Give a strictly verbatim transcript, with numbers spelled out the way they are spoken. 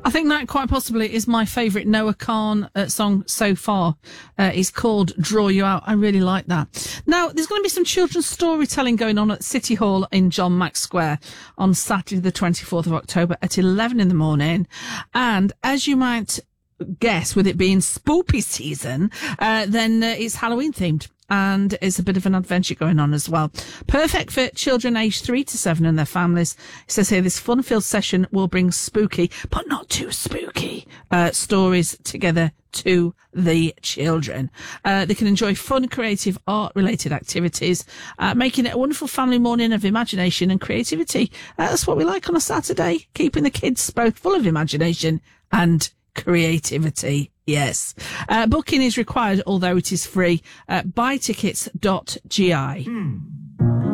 I think that quite possibly is my favourite Noah Khan uh, song so far. Uh, it's called Draw You Out. I really like that. Now, there's going to be some children's storytelling going on at City Hall in John Mack Square on Saturday the twenty-fourth of October at eleven in the morning. And as you might guess, with it being spoopy season, uh, then uh, it's Halloween themed. And it's a bit of an adventure going on as well. Perfect for children aged three to seven and their families. It says here, this fun-filled session will bring spooky, but not too spooky, uh, stories together to the children. Uh, they can enjoy fun, creative, art-related activities, uh, making it a wonderful family morning of imagination and creativity. Uh, that's what we like on a Saturday, keeping the kids both full of imagination and creativity. Yes. Uh, booking is required, although it is free. Uh, buy tickets dot G I. Mm.